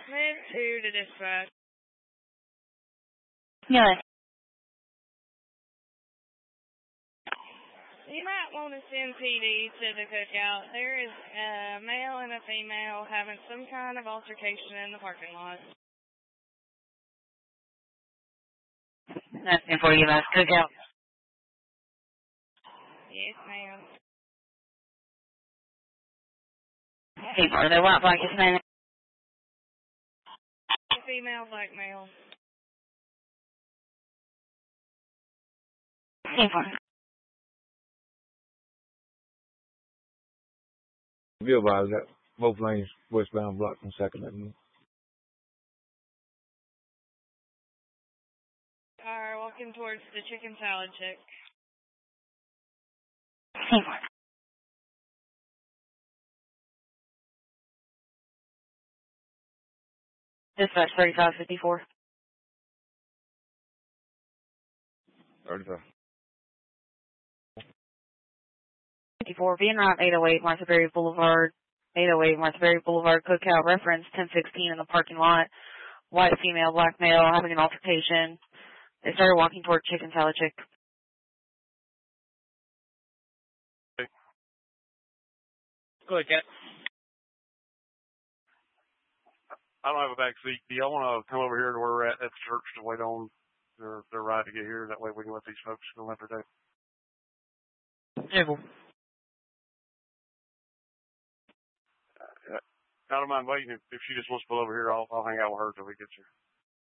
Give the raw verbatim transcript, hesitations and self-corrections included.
Mid two to dispatch. Yeah. You might want to send P D to the cookout. There is a male and a female having some kind of altercation in the parking lot. That's before you last cookout. Yes, ma'am. Hey, are they white blankets, man? Female, black male. Hey, fine. Be advised that both lanes westbound blocked on Second Avenue. Are walking towards the chicken salad chick. Hey, fine. Dispatch thirty-five fifty-four. thirty-five. fifty-four, being around eight oh eight Martha Berry Boulevard, eight oh eight Martha Berry Boulevard, cookout reference ten sixteen in the parking lot. White female, black male, having an altercation. They started walking toward chicken salad chick. Go ahead, Cat. I don't have a back seat. Do y'all want to come over here to where we're at at the church to wait on their, their ride to get here? That way we can let these folks go after day. Yeah, cool. I don't mind waiting. If, if she just wants to pull over here, I'll, I'll hang out with her till we get here.